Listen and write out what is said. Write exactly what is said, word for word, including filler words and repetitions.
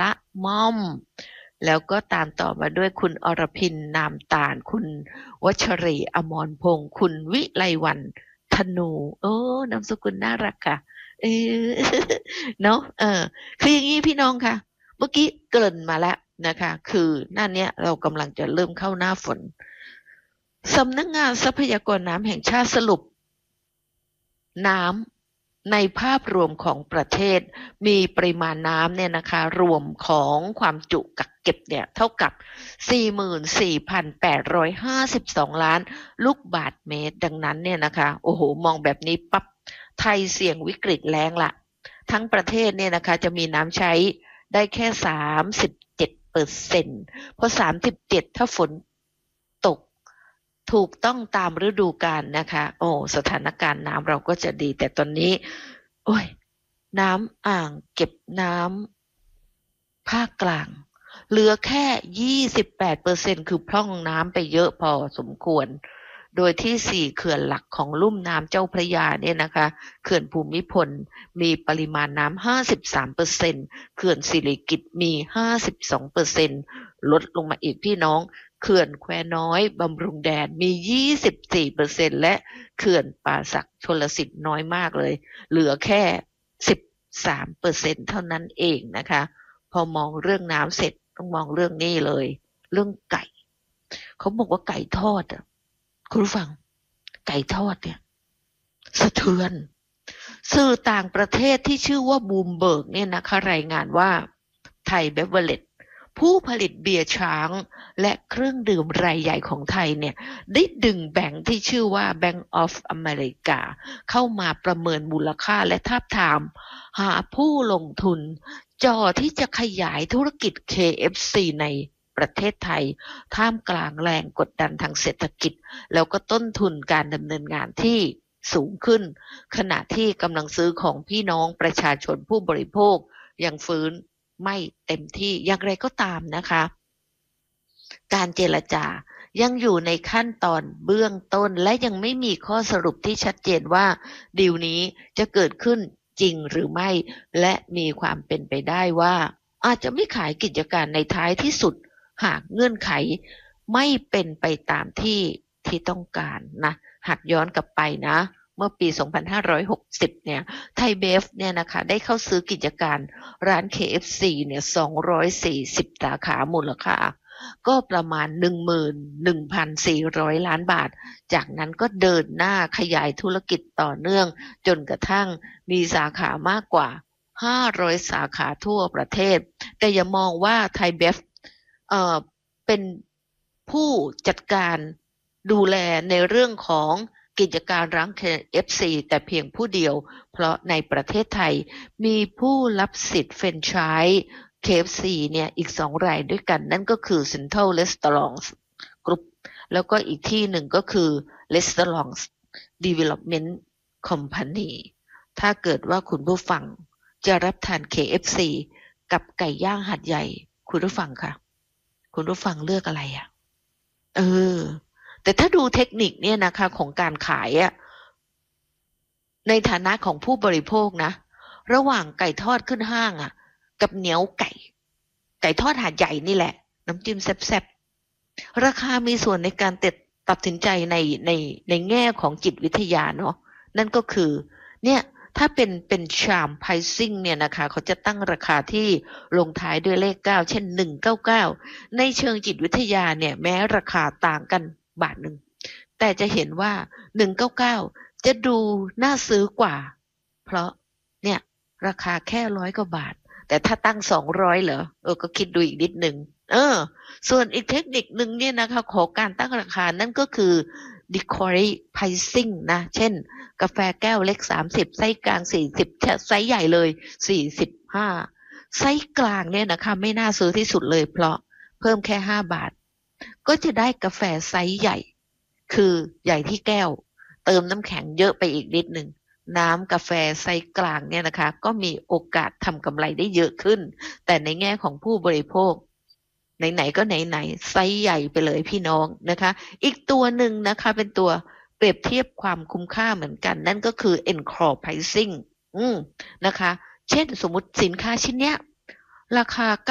ละม่อมแล้วก็ตามต่อมาด้วยคุณอรพินนามตาลคุณวัชรีอมรพงศ์คุณวิไลวรรณธนูโอ้นามสกุลน่ารักค่ะเออ เนาะเออคืออย่างนี้พี่น้องค่ะเมื่อกี้เกริ่นมาแล้วนะคะคือหน้าเนี้ยเรากำลังจะเริ่มเข้าหน้าฝนสำนักงานทรัพยากรน้ำแห่งชาติสรุปน้ำในภาพรวมของประเทศมีปริมาณน้ำเนี่ยนะคะรวมของความจุกักเก็บเนี่ยเท่ากับ สี่หมื่นสี่พันแปดร้อยห้าสิบสอง ล้านลูกบาศก์เมตรดังนั้นเนี่ยนะคะโอ้โหมองแบบนี้ปั๊บไทยเสี่ยงวิกฤตแล้งละทั้งประเทศเนี่ยนะคะจะมีน้ำใช้ได้แค่ สามสิบเจ็ดเปอร์เซ็นต์ เพราะสามสิบเจ็ดถ้าฝนตกถูกต้องตามฤดูกาลนะคะโอ้สถานการณ์น้ำเราก็จะดีแต่ตอนนี้โอ้ยน้ำอ่างเก็บน้ำภาคกลางเหลือแค่ ยี่สิบแปดเปอร์เซ็นต์ คือพร่องน้ำไปเยอะพอสมควรโดยที่สี่เขื่อนหลักของลุ่มน้ำเจ้าพระยาเนี่ยนะคะเขื่อนภูมิพลมีปริมาณน้ำ ห้าสิบสามเปอร์เซ็นต์ เขื่อนสิริกิติ์มี ห้าสิบสองเปอร์เซ็นต์ ลดลงมาอีกพี่น้องเขื่อนแควน้อยบำรุงแดนมี ยี่สิบสี่เปอร์เซ็นต์ และเขื่อนป่าสักชลสิทธิ์น้อยมากเลยเหลือแค่ สิบสามเปอร์เซ็นต์ เท่านั้นเองนะคะพอมองเรื่องน้ำเสร็จต้องมองเรื่องนี้เลยเรื่องไก่เขาบอกว่าไก่ทอดอ่ะคุณผู้ฟังไก่ทอดเนี่ยสะเทือนสื่อต่างประเทศที่ชื่อว่าบูมเบิร์กเนี่ยนะคะรายงานว่าไทยเบเวอร์เลจผู้ผลิตเบียร์ช้างและเครื่องดื่มรายใหญ่ของไทยเนี่ยได้ดึงแบงค์ที่ชื่อว่า Bank of America เข้ามาประเมินมูลค่าและทาบทามหาผู้ลงทุนจ่อที่จะขยายธุรกิจ เค เอฟ ซี ในประเทศไทยท่ามกลางแรงกดดันทางเศรษฐกิจแล้วก็ต้นทุนการดำเนินงานที่สูงขึ้นขณะที่กำลังซื้อของพี่น้องประชาชนผู้บริโภคยังฟื้นไม่เต็มที่อย่างไรก็ตามนะคะการเจรจายังอยู่ในขั้นตอนเบื้องต้นและยังไม่มีข้อสรุปที่ชัดเจนว่าดีลนี้จะเกิดขึ้นจริงหรือไม่และมีความเป็นไปได้ว่าอาจจะไม่ขายกิจการในท้ายที่สุดหากเงื่อนไขไม่เป็นไปตามที่ที่ต้องการนะหากย้อนกลับไปนะเมื่อปี สองพันห้าร้อยหกสิบ เนี่ยไทยเบฟเนี่ยนะคะได้เข้าซื้อกิจการร้าน เค เอฟ ซี เนี่ย สองร้อยสี่สิบ สาขามูลค่าก็ประมาณ หนึ่งหมื่นหนึ่งพันสี่ร้อย ล้านบาทจากนั้นก็เดินหน้าขยายธุรกิจต่อเนื่องจนกระทั่งมีสาขามากกว่าห้าร้อยสาขาทั่วประเทศแต่อย่ามองว่าไทยเบฟเอ่อเป็นผู้จัดการดูแลในเรื่องของกิจการร้าน เค เอฟ ซี แต่เพียงผู้เดียวเพราะในประเทศไทยมีผู้รับสิทธิ์แฟรนไชส์ เค เอฟ ซี เนี่ยอีกสองรายด้วยกันนั่นก็คือ Central Restaurants Group แล้วก็อีกที่หนึ่งก็คือ Restaurants Development Company ถ้าเกิดว่าคุณผู้ฟังจะรับทาน เค เอฟ ซี กับไก่ย่างหัดใหญ่คุณผู้ฟังค่ะคุณผู้ฟังเลือกอะไรอ่ะเออแต่ถ้าดูเทคนิคเนี่ยนะคะของการขายอะในฐานะของผู้บริโภคนะระหว่างไก่ทอดขึ้นห้างอะกับเหนียวไก่ไก่ทอดหาดใหญ่นี่แหละน้ำจิ้มแซ่บๆราคามีส่วนในการตัดสินใจในในในแง่ของจิตวิทยาเนาะนั่นก็คือเนี่ยถ้าเป็นเป็นชามไพรซิ่งเนี่ยนะคะเขาจะตั้งราคาที่ลงท้ายด้วยเลขเก้าเช่นหนึ่งเก้าเก้าในเชิงจิตวิทยาเนี่ยแม้ราคาต่างกันบาทหนึ่งแต่จะเห็นว่าหนึ่งเก้าเก้าจะดูน่าซื้อกว่าเพราะเนี่ยราคาแค่ร้อยกว่าบาทแต่ถ้าตั้งสองร้อยเหรอเออก็คิดดูอีกนิดนึงเออส่วนอีกเทคนิคนึงเนี่ยนะคะของการตั้งราคานั่นก็คือ decoy pricing นะเช่นกาแฟแก้วเล็กสามสิบไซส์กลางสี่สิบไซส์ใหญ่เลยสี่สิบห้าไซส์กลางเนี่ยนะคะไม่น่าซื้อที่สุดเลยเพราะเพิ่มแค่ห้าบาทก็จะได้กาแฟไซส์ใหญ่คือใหญ่ที่แก้วเติมน้ำแข็งเยอะไปอีกนิดนึงน้ำกาแฟไซส์กลางเนี่ยนะคะก็มีโอกาสทำกำไรได้เยอะขึ้นแต่ในแง่ของผู้บริโภคไหนๆก็ไหนๆไซส์ใหญ่ไปเลยพี่น้องนะคะอีกตัวหนึ่งนะคะเป็นตัวเปรียบเทียบความคุ้มค่าเหมือนกันนั่นก็คือ encore pricing อืมนะคะเช่นสมมุติสินค้าชิ้นเนี้ยราคา